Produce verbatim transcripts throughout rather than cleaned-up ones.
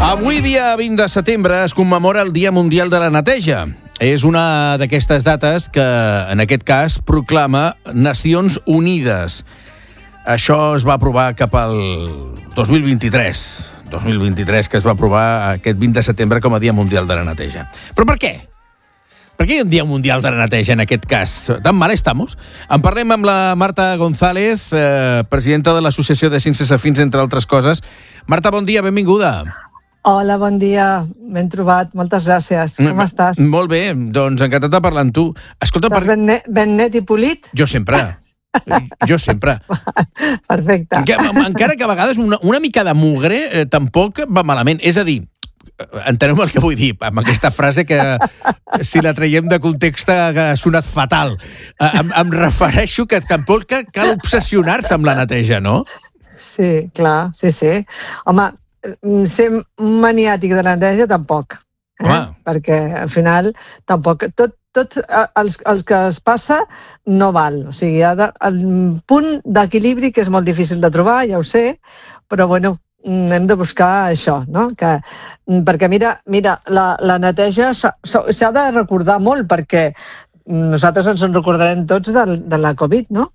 Avui, dia vint de setembre, es commemora el Dia Mundial de la Neteja. És una d'aquestes dates que, en aquest cas, proclama Nacions Unides. Això es va aprovar cap al dos mil vint-i-tres. dos mil vint-i-tres, que es va aprovar aquest vint de setembre com a Dia Mundial de la Neteja. Però per què? Per què hi ha un Dia Mundial de la Neteja, en aquest cas? Tan mal estamos? En parlem amb la Marta González, eh, presidenta de l'Associació de Ciències Afins, entre altres coses. Marta, bon dia, benvinguda. Hola, bon dia. M'hem trobat. Moltes gràcies. Com estàs? Molt bé, doncs encantat de parlar amb tu. Escolta, Estàs ben, net, ben net i polit? Jo sempre. Jo sempre. Perfecte. Que, encara que a vegades una, una mica de mugre eh, tampoc va malament. És a dir, enteneu el que vull dir amb aquesta frase que, si la traiem de context, ha sonat fatal. Em, em refereixo que tampoc cal obsessionar-se amb la neteja, no? Sí, clar, sí, sí. Home, ser maniàtic de la neteja tampoc. Eh? Perquè al final tampoc... Tot, tot el, el que es passa no val. O sigui, hi ha de, el punt d'equilibri que és molt difícil de trobar, ja ho sé, però bueno, hem de buscar això, no? Que, perquè mira, mira la, la neteja s'ha de recordar molt, perquè nosaltres ens en recordarem tots de, de la Covid, no?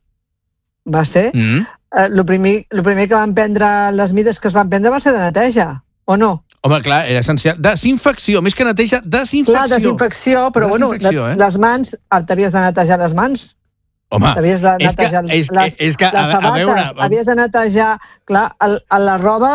Va ser... Mm. Eh, el, primer, el primer que van prendre, les mides que es van prendre va ser de neteja, o no? Home, clar, era essencial. Desinfecció, més que neteja, desinfecció. Clar, desinfecció, però desinfecció, bueno, eh? Les mans, t'havies de netejar les mans. Home, t'havies de netejar és que, les, és que, les sabates, a, a veure... havies de netejar, clar, el, a la roba,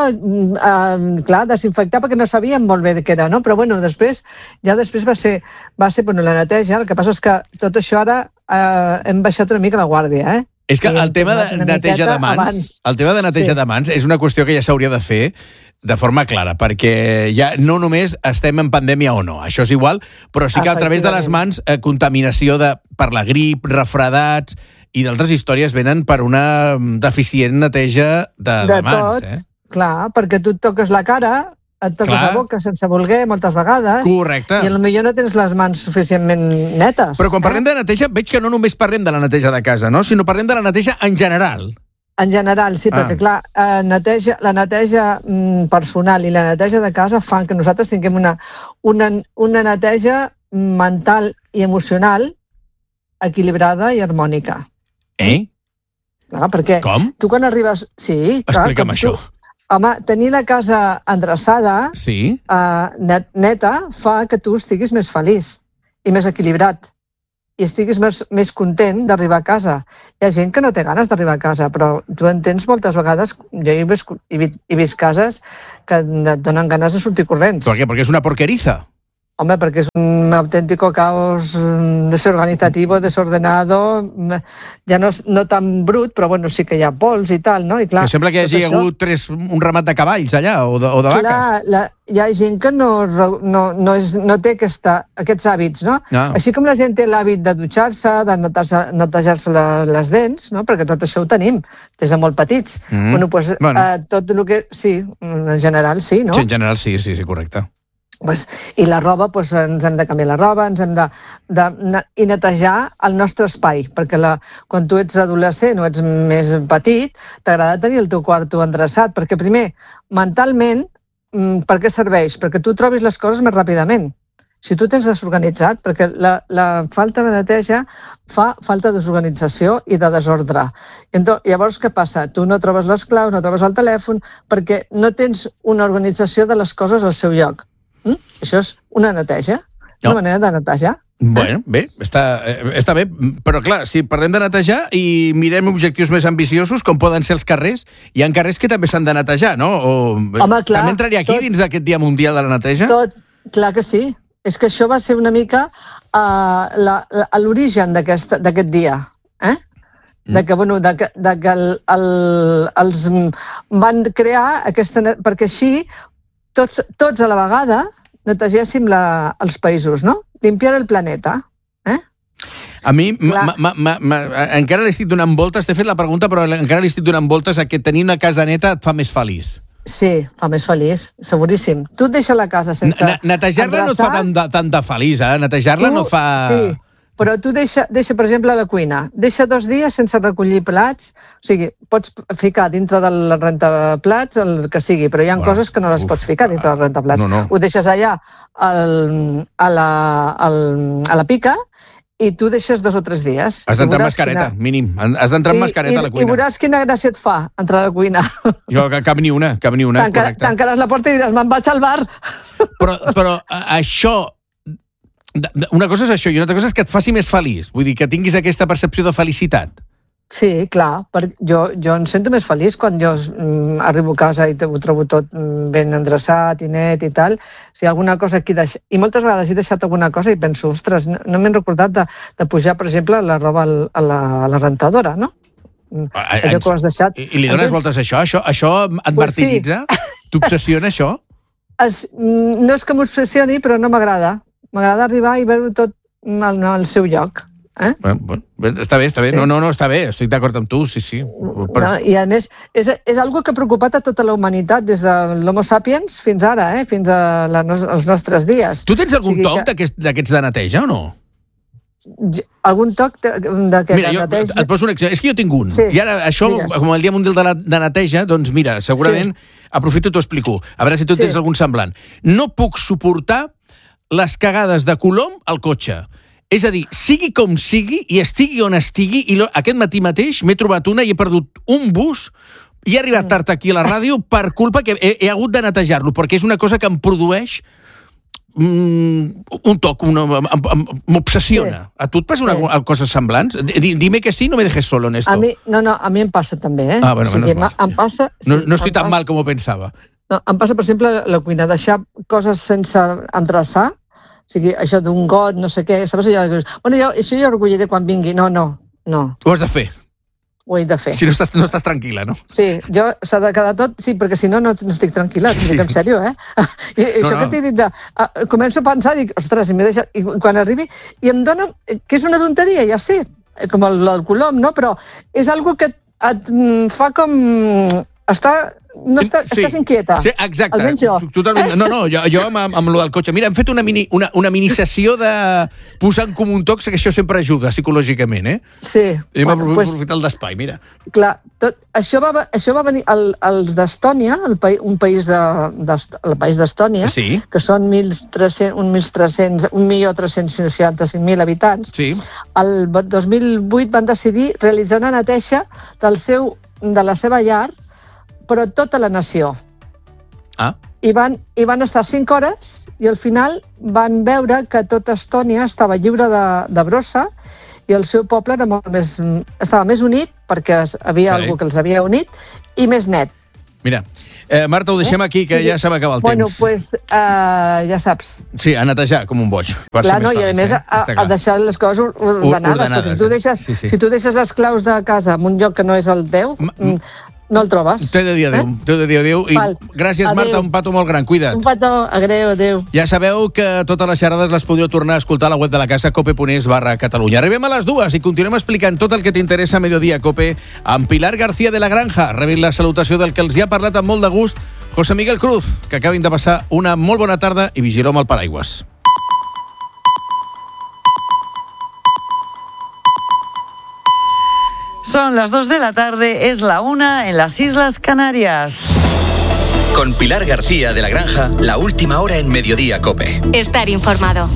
eh, clar, desinfectar perquè no sabíem molt bé què era, no? Però bueno, després, ja després va ser, va ser bueno, la neteja, el que passa és que tot això ara eh, hem baixat una mica la guàrdia, eh? És que el tema de neteja de mans, el tema de neteja de mans és una qüestió que ja s'hauria de fer de forma clara, perquè ja no només estem en pandèmia o no, això és igual, però sí que a través de les mans eh, contaminació de, per la grip, refredats i d'altres històries venen per una deficient neteja de, de, de mans. De tot, eh? Clar, perquè tu et toques la cara, et toques Clar. la boca sense voler moltes vegades. Correcte. I potser no tens les mans suficientment netes. Però quan parlem eh? de neteja, veig que no només parlem de la neteja de casa, no? Sinó parlem de la neteja en general. En general, sí, ah. perquè clar, eh, neteja, la neteja mm, personal i la neteja de casa fan que nosaltres tinguem una, una, una neteja mental i emocional equilibrada i harmònica. Eh? Clar, perquè Com? tu quan arribes... Sí, clar, explica'm això. Tu, home, tenir la casa endreçada, sí. uh, net, neta, fa que tu estiguis més feliç i més equilibrat i estiguis més, més content d'arribar a casa. Hi ha gent que no té ganes d'arribar a casa, però tu entens moltes vegades, jo he vist, he vist, he vist cases que et donen ganes de sortir corrents. Per què? Perquè és una porqueriza. Home, perquè és un auténtico caos desorganizativo, desordenado, ja no, no tan brut, però bueno, sí que hi ha pols i tal, no? I clar, que sembla que hi hagi això... hagut tres, un ramat de cavalls allà, o de, o de clar, vaques. La, hi ha gent que no, no, no, és, no té aquesta, aquests hàbits, no? Ah. Així com la gent té l'hàbit de dutxar-se, de netejar-se les dents, no? Perquè tot això ho tenim des de molt petits. Mm. Bueno, pues, bueno. Eh, tot el que... Sí, en general sí, no? Sí, en general sí, sí, sí, correcte. Pues, I la roba, pues, ens hem de canviar la roba, ens hem de, de, de i netejar el nostre espai, perquè la, quan tu ets adolescent o ets més petit, t'agrada tenir el teu quarto endreçat, perquè primer, mentalment, per què serveix? Perquè tu trobis les coses més ràpidament. Si tu tens desorganitzat, perquè la, la falta de neteja fa falta de desorganització i de desordre. Entonces, llavors, què passa? Tu no trobes les claus, no trobes el telèfon, perquè no tens una organització de les coses al seu lloc. Mm? Això és una neteja, una no. manera de netejar. Bueno, bé, està, està bé, però clar, si parlem de netejar i mirem objectius més ambiciosos, com poden ser els carrers, hi ha carrers que també s'han de netejar, no? O, Home, clar. També entraria aquí tot, dins d'aquest Dia Mundial de la Neteja? Tot, clar que sí. És que això va ser una mica uh, l'origen d'aquest dia, eh? De que, bueno, de que, de que el, el, els van crear aquesta... Perquè així tots, tots a la vegada netegéssim la, els països, no? Limpiar el planeta. Eh? A mi ma, ma, ma, ma, encara li estic donant voltes, t'he fet la pregunta, però encara li estic donant voltes a que tenir una casa neta et fa més feliç. Sí, fa més feliç, seguríssim. Tu et deixa la casa sense... Netejar-la no et fa tant de, tant de feliç, eh? Netejar-la no fa... Sí. Però tu deixa, deixa, per exemple, a la cuina, deixa dos dies sense recollir plats, o sigui, pots ficar dintre del rentaplats el que sigui, però hi ha bueno, coses que no les uf, pots ficar dintre del rentaplats. No, no. Ho deixes allà al, a, la, al, a la pica i tu deixes dos o tres dies. Has d'entrar amb mascareta, quina... mínim. Has d'entrar amb mascareta I, a la cuina. I veuràs quina gràcia et fa entrar a la cuina. Jo, cap ni una, cap ni una, Tancar, correcte. Tancaràs la porta i diràs, me'n vaig al bar. Però, però això, una cosa és això i una altra cosa és que et faci més feliç. Vull dir, que tinguis aquesta percepció de felicitat. Sí, clar. Per, jo, jo em sento més feliç quan jo mm, arribo a casa i ho trobo tot ben endreçat i net i tal. Si hi ha alguna cosa aquí... Deix... I moltes vegades he deixat alguna cosa i penso, ostres, no, no m'he recordat de, de pujar, per exemple, la roba a la, a la rentadora, no? Allò que ho has deixat... I, i li dones voltes a això? Això, això et pues martiritza? Sí. T'obsessiona això? Es, no és que m'obsessioni, però no m'agrada. M'agrada arribar i veure tot al, al seu lloc. Eh? Bueno, està bé, està bé. Sí. No, no, no, està bé. Estic d'acord amb tu, sí, sí. Però... No, I a més, és, és algo que ha preocupat a tota la humanitat des de l'Homo sapiens fins ara, eh? Fins a la, als nostres dies. Tu tens algun o sigui toc que... d'aquests de neteja o no? Algun toc d'aquest de neteja? Et poso un exemple. És que jo tinc un. Sí. I ara, això, digues. Com el Dia Mundial de, la, de Neteja, doncs mira, segurament, sí. Aprofito i t'ho explico. A veure si tu sí. Tens algun semblant. No puc suportar les cagades de colom al cotxe. És a dir, sigui com sigui i estigui on estigui, i lo, aquest matí mateix m'he trobat una i he perdut un bus i he arribat tard aquí a la ràdio per culpa que he, he hagut de netejar-lo, perquè és una cosa que em produeix mm, un toc, m'obsessiona. Sí. A tu et passa una sí. Cosa semblants? Dime que sí, no me dejes solo en esto. A mi, no, no, a mi em passa també, eh? Ah, bueno, o sigui, menos mal. Em passa, sí, no, no estic tan passa, mal com ho pensava. No, em passa, per exemple, la cuina, deixar coses sense endreçar. O sigui, això d'un got, no sé què, saps allò? Bueno, jo, això jo ho recolliré quan vingui. No, no, no. Ho has de fer. Ho he de fer. Si no estàs, no estàs tranquil·la, no? Sí, jo s'ha de quedar tot, sí, perquè si no, no, no estic tranquil·la, sí. En sèrio, eh? I, i no, això no. Que t'he dit de... Uh, començo a pensar, dic, ostres, si m'he deixat... I quan arribi, i em dona... que és una tonteria, ja sé, com el, el colom, no? Però és algo que et fa com... Està... No està, sí, estàs inquieta. Sí, exacte. Almenys jo. Totalment. No, no, jo, jo amb, amb lo del cotxe. Mira, hem fet una mini, una, una mini sessió de posar en comú un toc, que això sempre ajuda psicològicament, eh? Sí. I hem bueno, aprofitat pues, l'espai, mira. Clar, tot, això, va, això va venir... El, els d'Estònia, el, un país de, de, el país d'Estònia, sí. Que són mil tres-cents, un milió tres-cents seixanta-cinc mil habitants, sí. El dos mil vuit van decidir realitzar una neteja del seu, de la seva llar, però tota la nació. Ah. I van, i van estar cinc hores i al final van veure que tota Estònia estava lliure de, de brossa i el seu poble era molt més, estava més unit perquè havia Carai. Algú que els havia unit i més net. Mira, eh, Marta, ho deixem aquí, que sí. Ja se m'acaba el bueno, temps. Bueno, doncs, uh, ja saps. Sí, a netejar com un boig. Clar, no, i a més, eh? a, a deixar les coses ordenades. ordenades si, tu deixes, sí, sí. Si tu deixes les claus de casa en un lloc que no és el teu... M no el trobes. T'he de dir adéu, eh? T'he de dir adéu. I Val. Gràcies, adéu. Marta, un petó molt gran, cuida't. Un petó, adéu, adéu. Ja sabeu que totes les xerrades les podreu tornar a escoltar a la web de la casa, cope punt es barra Catalunya. Arribem a les dues i continuem explicant tot el que t'interessa a Mediodía Cope amb Pilar García de la Granja. Rebin la salutació del que els hi ha parlat amb molt de gust, José Miguel Cruz, que acabin de passar una molt bona tarda i vigileu amb el paraigües. Son las dos de la tarde, es la una en las Islas Canarias. Con Pilar García de la Granja, la última hora en Mediodía Cope. Estar informado.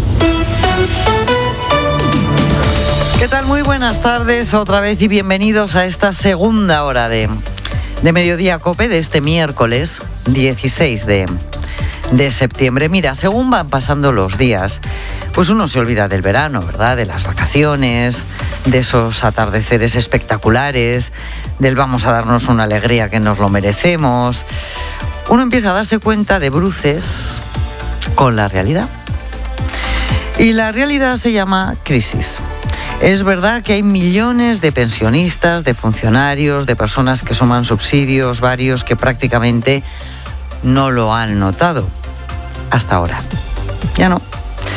¿Qué tal? Muy buenas tardes otra vez y bienvenidos a esta segunda hora de, de Mediodía Cope de este miércoles dieciséis de septiembre. Mira, según van pasando los días, pues uno se olvida del verano, ¿verdad? De las vacaciones, de esos atardeceres espectaculares, del vamos a darnos una alegría que nos lo merecemos. Uno empieza a darse cuenta de bruces con la realidad. Y la realidad se llama crisis. Es verdad que hay millones de pensionistas, de funcionarios, de personas que suman subsidios varios que prácticamente no lo han notado hasta ahora. Ya no.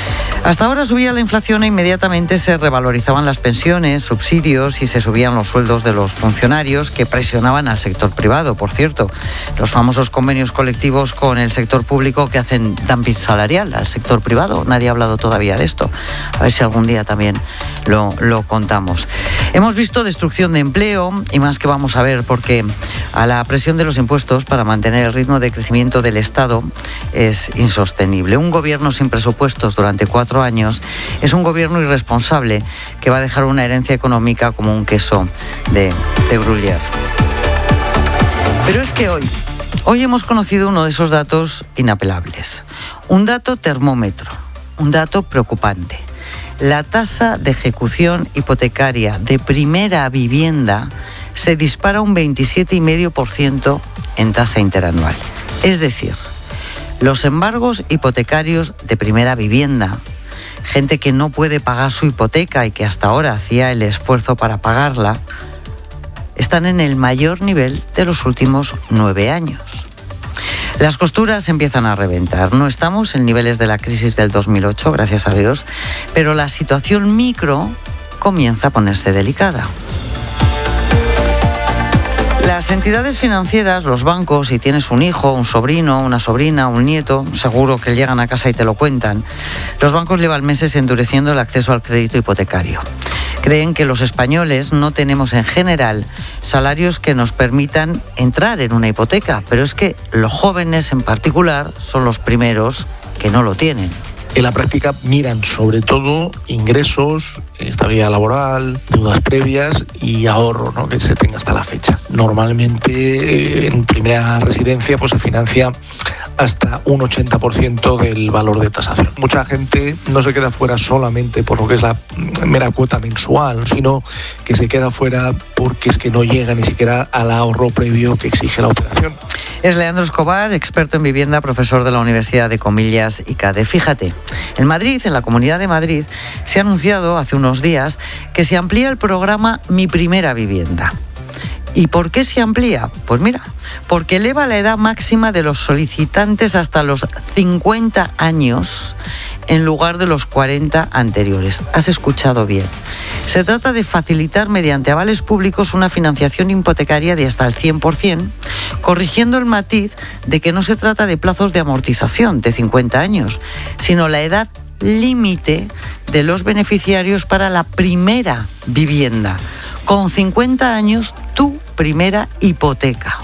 Hasta ahora subía la inflación e inmediatamente se revalorizaban las pensiones, subsidios y se subían los sueldos de los funcionarios que presionaban al sector privado, por cierto. Los famosos convenios colectivos con el sector público que hacen dumping salarial al sector privado. Nadie ha hablado todavía de esto. A ver si algún día también lo, lo contamos. Hemos visto destrucción de empleo y más que vamos a ver, porque a la presión de los impuestos para mantener el ritmo de crecimiento del Estado es insostenible. Un gobierno sin presupuestos durante cuatro años es un gobierno irresponsable que va a dejar una herencia económica como un queso de, de Gruyère. Pero es que hoy, hoy hemos conocido uno de esos datos inapelables. Un dato termómetro, un dato preocupante. La tasa de ejecución hipotecaria de primera vivienda se dispara un veintisiete coma cinco por ciento en tasa interanual. Es decir, los embargos hipotecarios de primera vivienda, gente que no puede pagar su hipoteca y que hasta ahora hacía el esfuerzo para pagarla, están en el mayor nivel de los últimos nueve años. Las costuras empiezan a reventar. No estamos en niveles de la crisis del dos mil ocho, gracias a Dios, pero la situación micro comienza a ponerse delicada. Las entidades financieras, los bancos, si tienes un hijo, un sobrino, una sobrina, un nieto, seguro que llegan a casa y te lo cuentan. Los bancos llevan meses endureciendo el acceso al crédito hipotecario. Creen que los españoles no tenemos en general salarios que nos permitan entrar en una hipoteca, pero es que los jóvenes en particular son los primeros que no lo tienen. En la práctica miran sobre todo ingresos, estabilidad laboral, deudas previas y ahorro, ¿no?, que se tenga hasta la fecha. Normalmente en primera residencia pues se financia hasta un ochenta por ciento del valor de tasación. Mucha gente no se queda fuera solamente por lo que es la mera cuota mensual, sino que se queda fuera porque es que no llega ni siquiera al ahorro previo que exige la operación. Es Leandro Escobar, experto en vivienda, profesor de la Universidad de Comillas y C A D E. Fíjate, en Madrid, en la Comunidad de Madrid, se ha anunciado hace unos días que se amplía el programa Mi Primera Vivienda. ¿Y por qué se amplía? Pues mira, porque eleva la edad máxima de los solicitantes hasta los cincuenta años en lugar de los cuarenta anteriores. Has escuchado bien. Se trata de facilitar mediante avales públicos una financiación hipotecaria de hasta el cien por ciento, corrigiendo el matiz de que no se trata de plazos de amortización de cincuenta años, sino la edad límite de los beneficiarios para la primera vivienda. Con cincuenta años, tu primera hipoteca.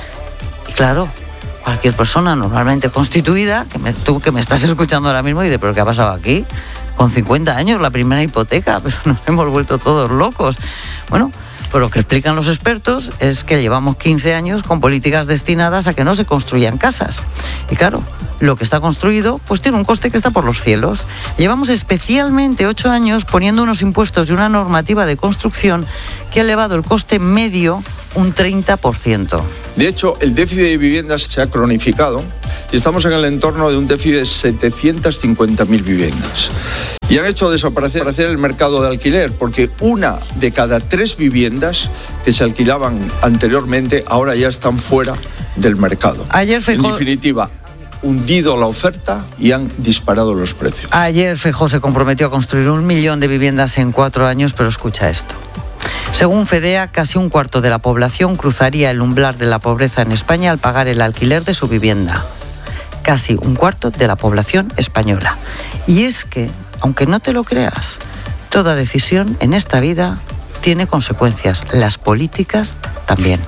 Y claro, cualquier persona normalmente constituida, que me, tú que me estás escuchando ahora mismo, y dices, ¿pero qué ha pasado aquí? Con cincuenta años, la primera hipoteca, pero nos hemos vuelto todos locos. Bueno, pues lo que explican los expertos es que llevamos quince años con políticas destinadas a que no se construyan casas. Y claro, lo que está construido pues tiene un coste que está por los cielos. Llevamos especialmente ocho años poniendo unos impuestos y una normativa de construcción que ha elevado el coste medio un treinta por ciento. De hecho, el déficit de viviendas se ha cronificado y estamos en el entorno de un déficit de setecientas cincuenta mil viviendas. Y han hecho desaparecer el mercado de alquiler, porque una de cada tres viviendas que se alquilaban anteriormente ahora ya están fuera del mercado. Ayer Feijóo... En definitiva, hundido la oferta y han disparado los precios. Ayer Feijóo se comprometió a construir un millón de viviendas en cuatro años, pero escucha esto. Según FEDEA, casi un cuarto de la población cruzaría el umbral de la pobreza en España al pagar el alquiler de su vivienda. Casi un cuarto de la población española. Y es que, aunque no te lo creas, toda decisión en esta vida tiene consecuencias. Las políticas también.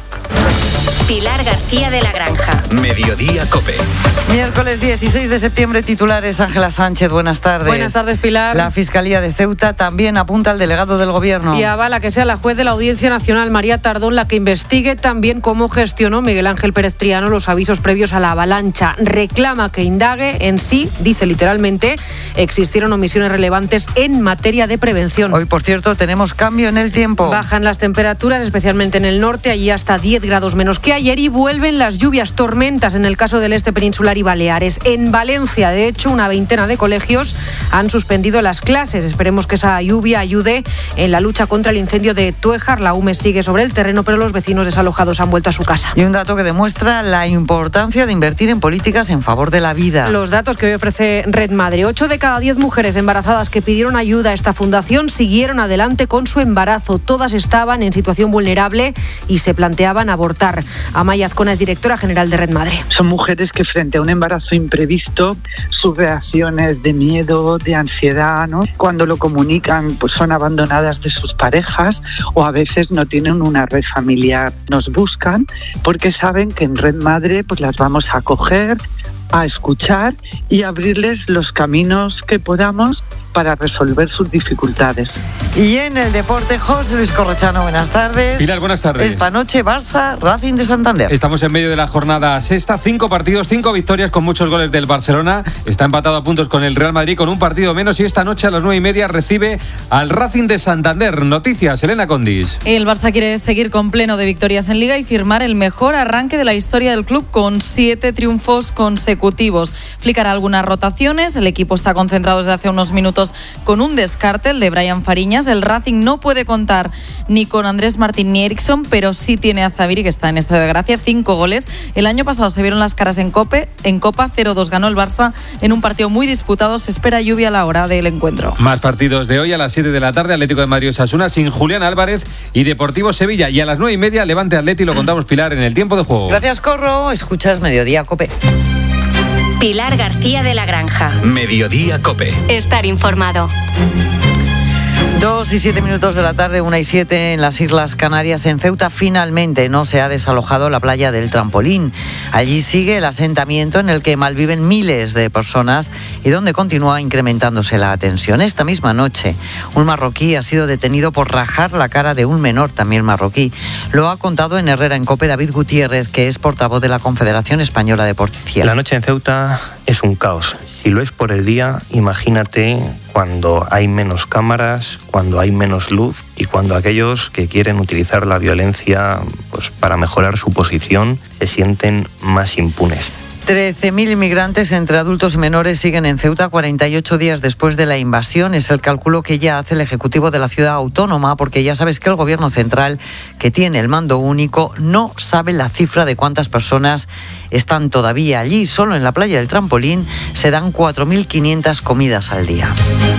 Pilar García de la Granja. Mediodía COPE. Miércoles dieciséis de septiembre, titulares. Ángela Sánchez, buenas tardes. Buenas tardes, Pilar. La Fiscalía de Ceuta también apunta al delegado del Gobierno. Y avala que sea la juez de la Audiencia Nacional, María Tardón, la que investigue también cómo gestionó Miguel Ángel Pérez Triano los avisos previos a la avalancha. Reclama que indague en sí, dice literalmente, existieron omisiones relevantes en materia de prevención. Hoy, por cierto, tenemos cambio en el tiempo. Bajan las temperaturas, especialmente en el norte, allí hasta diez grados menos que ayer, y vuelven las lluvias, tormentas en el caso del este peninsular y Baleares. En Valencia, de hecho, una veintena de colegios han suspendido las clases. Esperemos que esa lluvia ayude en la lucha contra el incendio de Tuéjar. La U M E sigue sobre el terreno, pero los vecinos desalojados han vuelto a su casa. Y un dato que demuestra la importancia de invertir en políticas en favor de la vida. Los datos que hoy ofrece Red Madre. Ocho de cada diez mujeres embarazadas que pidieron ayuda a esta fundación siguieron adelante con su embarazo. Todas estaban en situación vulnerable y se planteaban abortar. Amaya Azcona es directora general de Red Madre. Son mujeres que frente a un embarazo imprevisto, sus reacciones de miedo, de ansiedad, ¿no? Cuando lo comunican, pues son abandonadas de sus parejas o a veces no tienen una red familiar. Nos buscan porque saben que en Red Madre pues las vamos a acoger, a escuchar y abrirles los caminos que podamos para resolver sus dificultades. Y en el deporte, José Luis Corrochano, buenas tardes. Pilar, buenas tardes. Esta noche Barça, Racing de Santander. Estamos en medio de la jornada sexta, cinco partidos, cinco victorias con muchos goles del Barcelona. Está empatado a puntos con el Real Madrid con un partido menos y esta noche a las nueve y media recibe al Racing de Santander. Noticias, Elena Condis. El Barça quiere seguir con pleno de victorias en Liga y firmar el mejor arranque de la historia del club con siete triunfos consecutivos. Flicará algunas rotaciones, el equipo está concentrado desde hace unos minutos con un descarte, el de Brian Fariñas. El Racing no puede contar ni con Andrés Martín ni Eriksson, pero sí tiene a Zaviri, que está en estado de gracia, cinco goles. El año pasado se vieron las caras en, Cope, en Copa, cero dos ganó el Barça en un partido muy disputado. Se espera lluvia a la hora del encuentro. Más partidos de hoy a las siete de la tarde, Atlético de Madrid Osasuna sin Julián Álvarez y Deportivo Sevilla. Y a las nueve y media, Levante Atleti, lo contamos, Pilar, en el tiempo de juego. Gracias, Corro. Escuchas Mediodía Cope. Pilar García de la Granja. Mediodía Cope. Estar informado. Dos y siete minutos de la tarde, una y siete en las Islas Canarias. En Ceuta finalmente no se ha desalojado la playa del Trampolín. Allí sigue el asentamiento en el que malviven miles de personas y donde continúa incrementándose la tensión. Esta misma noche, un marroquí ha sido detenido por rajar la cara de un menor, también marroquí. Lo ha contado en Herrera en Cope David Gutiérrez, que es portavoz de la Confederación Española de Policía. La noche en Ceuta es un caos. Si lo es por el día, imagínate cuando hay menos cámaras, cuando hay menos luz y cuando aquellos que quieren utilizar la violencia pues, para mejorar su posición se sienten más impunes. trece mil inmigrantes entre adultos y menores siguen en Ceuta cuarenta y ocho días después de la invasión. Es el cálculo que ya hace el Ejecutivo de la ciudad autónoma, porque ya sabes que el Gobierno central, que tiene el mando único, no sabe la cifra de cuántas personas están todavía allí. Solo en la playa del Trampolín se dan cuatro mil quinientas comidas al día.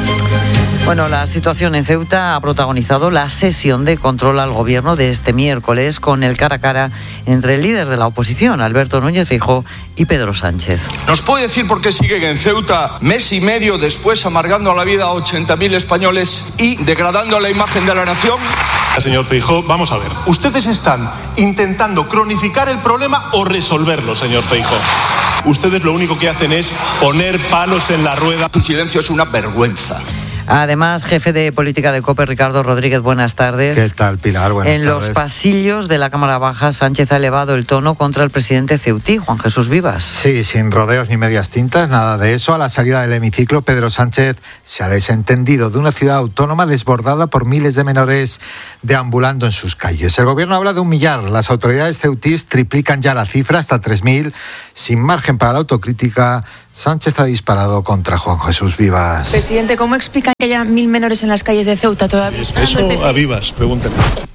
Bueno, la situación en Ceuta ha protagonizado la sesión de control al gobierno de este miércoles con el cara a cara entre el líder de la oposición, Alberto Núñez Feijóo, y Pedro Sánchez. ¿Nos puede decir por qué siguen en Ceuta mes y medio después amargando la vida a ochenta mil españoles y degradando la imagen de la nación? Señor Feijóo, vamos a ver. ¿Ustedes están intentando cronificar el problema o resolverlo, señor Feijóo? Ustedes lo único que hacen es poner palos en la rueda. Su silencio es una vergüenza. Además, jefe de política de COPE, Ricardo Rodríguez, buenas tardes. ¿Qué tal, Pilar? Buenas en tardes. En los pasillos de la Cámara Baja, Sánchez ha elevado el tono contra el presidente ceutí, Juan Jesús Vivas. Sí, sin rodeos ni medias tintas, nada de eso. A la salida del hemiciclo, Pedro Sánchez se ha desentendido de una ciudad autónoma desbordada por miles de menores deambulando en sus calles. El gobierno habla de un millar. Las autoridades ceutís triplican ya la cifra hasta tres mil. Sin margen para la autocrítica, Sánchez ha disparado contra Juan Jesús Vivas. Presidente, ¿cómo explican que haya mil menores en las calles de Ceuta todavía? Eso a Vivas, pregúntenle.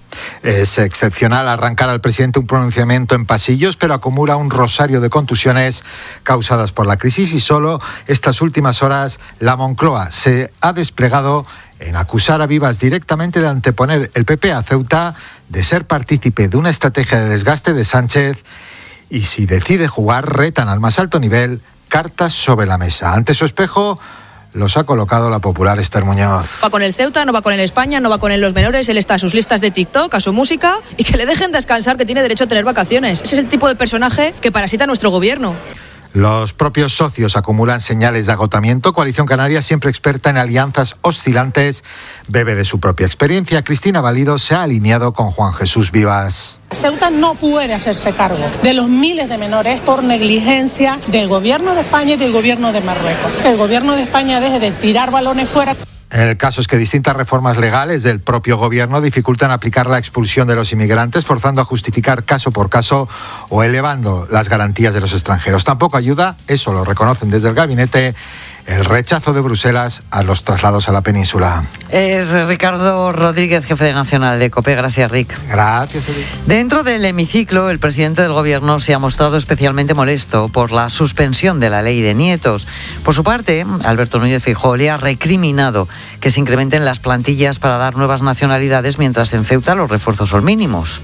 Es excepcional arrancar al presidente un pronunciamiento en pasillos, pero acumula un rosario de contusiones causadas por la crisis y solo estas últimas horas la Moncloa se ha desplegado en acusar a Vivas directamente de anteponer el P P a Ceuta, de ser partícipe de una estrategia de desgaste de Sánchez y, si decide jugar, retan al más alto nivel cartas sobre la mesa. Ante su espejo los ha colocado la popular Esther Muñoz. Va con el Ceuta, no va con el España, no va con el los menores, él está a sus listas de TikTok, a su música y que le dejen descansar, que tiene derecho a tener vacaciones. Ese es el tipo de personaje que parasita a nuestro gobierno. Los propios socios acumulan señales de agotamiento. Coalición Canaria, siempre experta en alianzas oscilantes, bebe de su propia experiencia. Cristina Valido se ha alineado con Juan Jesús Vivas. Ceuta no puede hacerse cargo de los miles de menores por negligencia del gobierno de España y del gobierno de Marruecos. Que el gobierno de España deje de tirar balones fuera. El caso es que distintas reformas legales del propio gobierno dificultan aplicar la expulsión de los inmigrantes, forzando a justificar caso por caso o elevando las garantías de los extranjeros. Tampoco ayuda, eso lo reconocen desde el gabinete, el rechazo de Bruselas a los traslados a la península. Es Ricardo Rodríguez, jefe nacional de COPE. Gracias, Rick. Gracias, Edith. Dentro del hemiciclo, el presidente del Gobierno se ha mostrado especialmente molesto por la suspensión de la ley de nietos. Por su parte, Alberto Núñez Feijóo le ha recriminado que se incrementen las plantillas para dar nuevas nacionalidades, mientras en Ceuta los refuerzos son mínimos.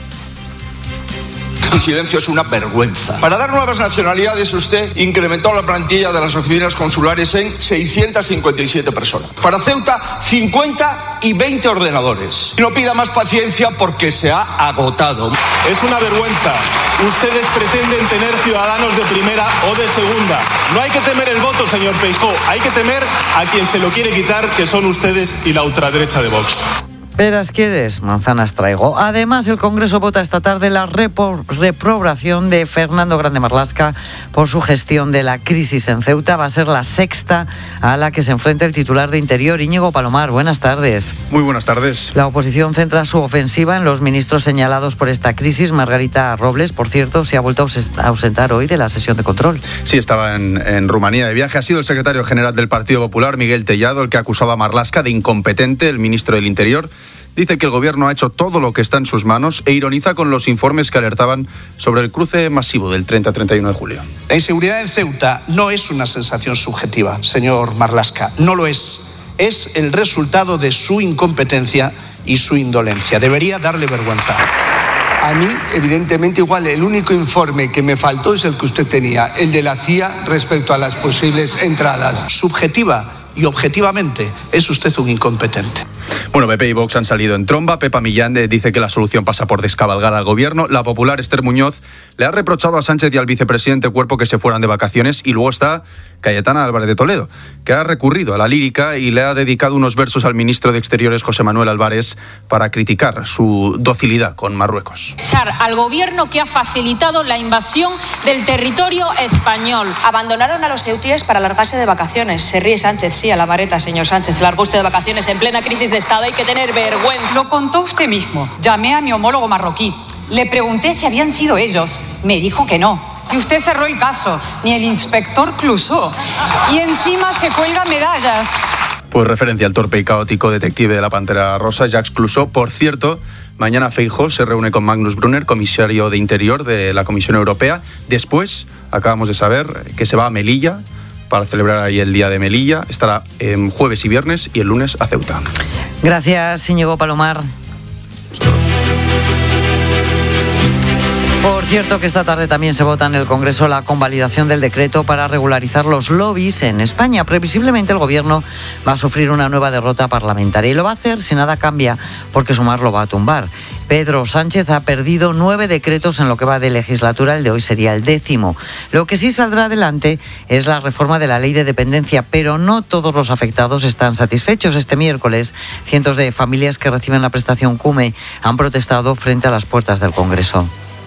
Su silencio es una vergüenza. Para dar nuevas nacionalidades, usted incrementó la plantilla de las oficinas consulares en seiscientas cincuenta y siete personas. Para Ceuta, cincuenta y veinte ordenadores. No pida más paciencia porque se ha agotado. Es una vergüenza. Ustedes pretenden tener ciudadanos de primera o de segunda. No hay que temer el voto, señor Feijóo. Hay que temer a quien se lo quiere quitar, que son ustedes y la ultraderecha de Vox. Peras quieres, manzanas traigo. Además, el Congreso vota esta tarde la repro- reprobación de Fernando Grande Marlaska por su gestión de la crisis en Ceuta. Va a ser la sexta a la que se enfrenta el titular de Interior, Íñigo Palomar. Buenas tardes. Muy buenas tardes. La oposición centra su ofensiva en los ministros señalados por esta crisis. Margarita Robles, por cierto, se ha vuelto a ausentar hoy de la sesión de control. Sí, estaba en, en Rumanía de viaje. Ha sido el secretario general del Partido Popular, Miguel Tellado, el que acusaba a Marlaska de incompetente, el ministro del Interior. Dice que el gobierno ha hecho todo lo que está en sus manos e ironiza con los informes que alertaban sobre el cruce masivo del treinta a treinta y uno de julio. La inseguridad en Ceuta no es una sensación subjetiva, señor Marlaska, no lo es. Es el resultado de su incompetencia y su indolencia. Debería darle vergüenza. A mí, evidentemente, igual el único informe que me faltó es el que usted tenía, el de la C I A respecto a las posibles entradas. Subjetiva y objetivamente es usted un incompetente. Bueno, P P y Vox han salido en tromba. Pepa Millán dice que la solución pasa por descabalgar al gobierno. La popular Esther Muñoz le ha reprochado a Sánchez y al vicepresidente Cuerpo que se fueran de vacaciones. Y luego está Cayetana Álvarez de Toledo, que ha recurrido a la lírica y le ha dedicado unos versos al ministro de Exteriores, José Manuel Álvarez, para criticar su docilidad con Marruecos. Echar al gobierno que ha facilitado la invasión del territorio español. Abandonaron a los ceutíes para largarse de vacaciones. Se ríe Sánchez, sí, a la vareta, señor Sánchez. Se largó usted de vacaciones en plena crisis de Estado. Hay que tener vergüenza. Lo contó usted mismo. Llamé a mi homólogo marroquí. Le pregunté si habían sido ellos. Me dijo que no. Y usted cerró el caso. Ni el inspector Clouseau. Y encima se cuelga medallas. Pues referencia al torpe y caótico detective de la Pantera Rosa, Jacques Clouseau. Por cierto, mañana Feijóo se reúne con Magnus Brunner, comisario de Interior de la Comisión Europea. Después, acabamos de saber que se va a Melilla para celebrar ahí el Día de Melilla. Estará en jueves y viernes y el lunes a Ceuta. Gracias, Íñigo Palomar. Por cierto que esta tarde también se vota en el Congreso la convalidación del decreto para regularizar los lobbies en España. Previsiblemente el Gobierno va a sufrir una nueva derrota parlamentaria y lo va a hacer si nada cambia, porque Sumar lo va a tumbar. Pedro Sánchez ha perdido nueve decretos en lo que va de legislatura, el de hoy sería el décimo. Lo que sí saldrá adelante es la reforma de la ley de dependencia, pero no todos los afectados están satisfechos. Este miércoles, cientos de familias que reciben la prestación CUME han protestado frente a las puertas del Congreso.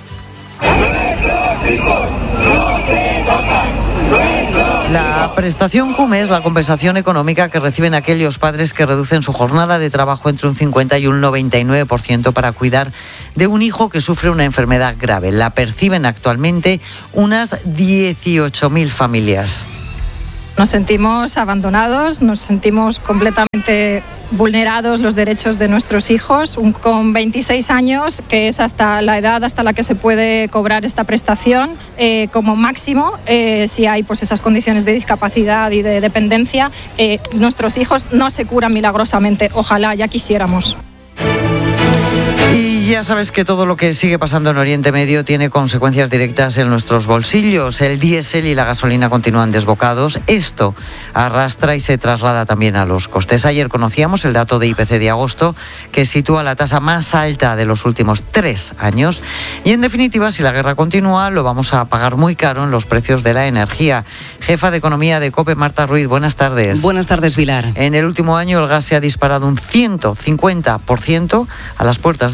La prestación CUME es la compensación económica que reciben aquellos padres que reducen su jornada de trabajo entre un cincuenta y un noventa y nueve por ciento para cuidar de un hijo que sufre una enfermedad grave. La perciben actualmente unas dieciocho mil familias. Nos sentimos abandonados, nos sentimos completamente vulnerados los derechos de nuestros hijos. Un, con veintiséis años, que es hasta la edad hasta la que se puede cobrar esta prestación, eh, como máximo, eh, si hay pues esas condiciones de discapacidad y de dependencia, eh, nuestros hijos no se curan milagrosamente. Ojalá, ya quisiéramos. Y ya sabes que todo lo que sigue pasando en Oriente Medio tiene consecuencias directas en nuestros bolsillos. El diésel y la gasolina continúan desbocados. Esto arrastra y se traslada también a los costes. Ayer conocíamos el dato de I P C de agosto, que sitúa la tasa más alta de los últimos tres años. Y en definitiva, si la guerra continúa, lo vamos a pagar muy caro en los precios de la energía. Jefa de Economía de COPE, Marta Ruiz, buenas tardes. Buenas tardes, Pilar. En el último año el gas se ha disparado un ciento cincuenta por ciento a las puertas del otoño.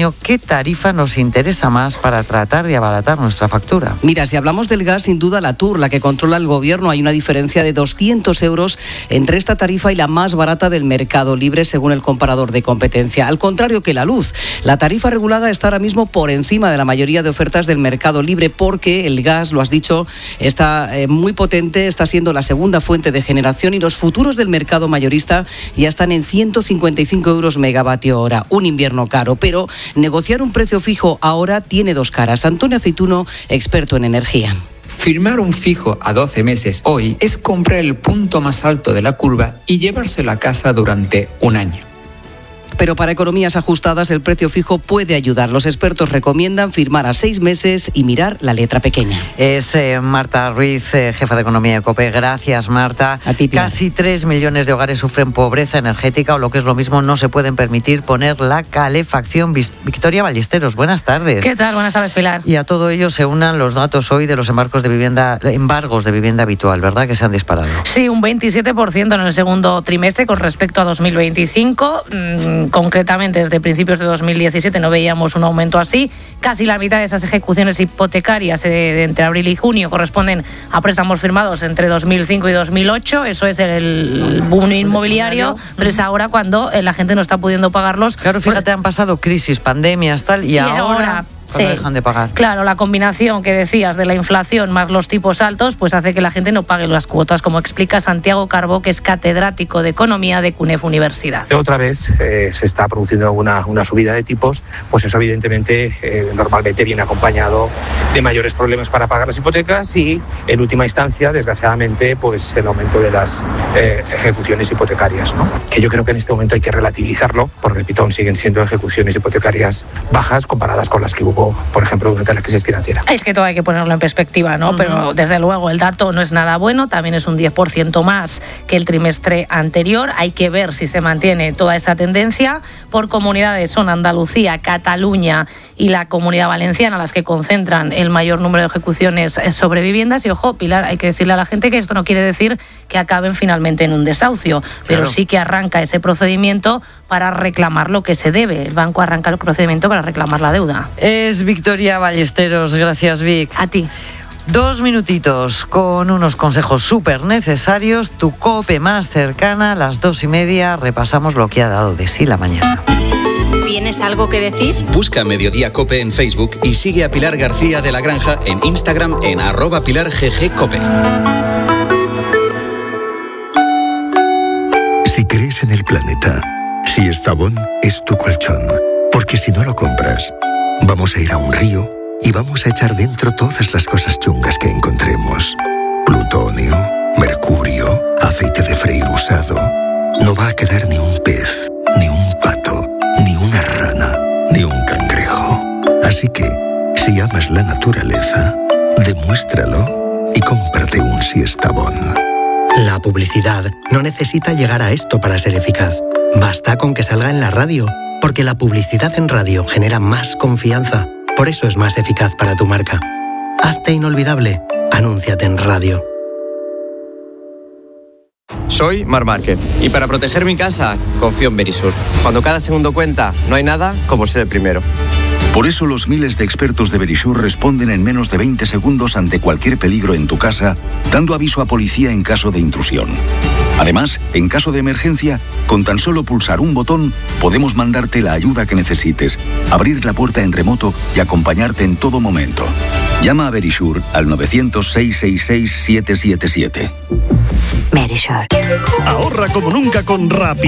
junio, ¿qué tarifa nos interesa más para tratar de abaratar nuestra factura? Mira, si hablamos del gas, sin duda la Tour, la que controla el gobierno, hay una diferencia de doscientos euros entre esta tarifa y la más barata del mercado libre, según el comparador de competencia. Al contrario que la luz, la tarifa regulada está ahora mismo por encima de la mayoría de ofertas del mercado libre, porque el gas, lo has dicho, está eh, muy potente, está siendo la segunda fuente de generación y los futuros del mercado mayorista ya están en ciento cincuenta y cinco euros megavatio hora. Un invierno caro, pero negociar un precio fijo ahora tiene dos caras. Antonio Aceituno, experto en energía. Firmar un fijo a doce meses hoy es comprar el punto más alto de la curva y llevárselo a casa durante un año. Pero para economías ajustadas el precio fijo puede ayudar. Los expertos recomiendan firmar a seis meses y mirar la letra pequeña. Es eh, Marta Ruiz, eh, jefa de Economía de COPE. Gracias, Marta. A ti, Pilar. Casi tres millones de hogares sufren pobreza energética, o lo que es lo mismo, no se pueden permitir poner la calefacción. Victoria Ballesteros, buenas tardes. ¿Qué tal? Buenas tardes, Pilar. Y a todo ello se unan los datos hoy de los embargos de vivienda, embargos de vivienda habitual, ¿verdad?, que se han disparado. Sí, un veintisiete por ciento en el segundo trimestre con respecto a dos mil veinticinco. Mm, concretamente, desde principios de dos mil diecisiete no veíamos un aumento así. Casi la mitad de esas ejecuciones hipotecarias eh, de entre abril y junio corresponden a préstamos firmados entre dos mil cinco y dos mil ocho. Eso es el boom inmobiliario, pero es ahora cuando eh, la gente no está pudiendo pagarlos. Claro, fíjate, han pasado crisis, pandemias, tal, y, y ahora... ahora Sí. dejan de pagar. Claro, la combinación que decías de la inflación más los tipos altos, pues hace que la gente no pague las cuotas, como explica Santiago Carbó, que es catedrático de Economía de CUNEF Universidad. Otra vez eh, se está produciendo una, una subida de tipos, pues eso evidentemente eh, normalmente viene acompañado de mayores problemas para pagar las hipotecas y, en última instancia, desgraciadamente, pues el aumento de las eh, ejecuciones hipotecarias, ¿no? Que yo creo que en este momento hay que relativizarlo, porque, repito, aún siguen siendo ejecuciones hipotecarias bajas comparadas con las que hubo, por ejemplo, durante la crisis financiera. Es que todo hay que ponerlo en perspectiva, ¿no? Uh-huh. Pero desde luego el dato no es nada bueno, también es un diez por ciento más que el trimestre anterior. Hay que ver si se mantiene toda esa tendencia. Por comunidades son Andalucía, Cataluña y la Comunidad Valenciana las que concentran el mayor número de ejecuciones sobre viviendas. Y ojo, Pilar, hay que decirle a la gente que esto no quiere decir que acaben finalmente en un desahucio, pero claro, sí que arranca ese procedimiento para reclamar lo que se debe. El banco arranca el procedimiento para reclamar la deuda. Es Victoria Ballesteros. Gracias, Vic. A ti. Dos minutitos con unos consejos súper necesarios. Tu COPE más cercana, a las dos y media. Repasamos lo que ha dado de sí la mañana. ¿Tienes algo que decir? Busca Mediodía COPE en Facebook y sigue a Pilar García de la Granja en Instagram en arroba Pilar G G COPE. Si crees en el planeta, Siestabón es tu colchón. Porque si no lo compras, vamos a ir a un río y vamos a echar dentro todas las cosas chungas que encontremos. Plutonio, mercurio, aceite de freír usado. No va a quedar ni un pez, ni un pato, ni una rana, ni un cangrejo. Así que, si amas la naturaleza, demuéstralo y cómprate un Siestabón. La publicidad no necesita llegar a esto para ser eficaz. Basta con que salga en la radio, porque la publicidad en radio genera más confianza. Por eso es más eficaz para tu marca. Hazte inolvidable. Anúnciate en radio. Soy Mar Márquez y para proteger mi casa confío en Verisur. Cuando cada segundo cuenta, no hay nada como ser el primero. Por eso los miles de expertos de Verisur responden en menos de veinte segundos ante cualquier peligro en tu casa, dando aviso a policía en caso de intrusión. Además, en caso de emergencia, con tan solo pulsar un botón, podemos mandarte la ayuda que necesites, abrir la puerta en remoto y acompañarte en todo momento. Llama a Verisur al novecientos, seiscientos sesenta y seis, siete siete siete. Verisur. Ahorra como nunca con Rappi.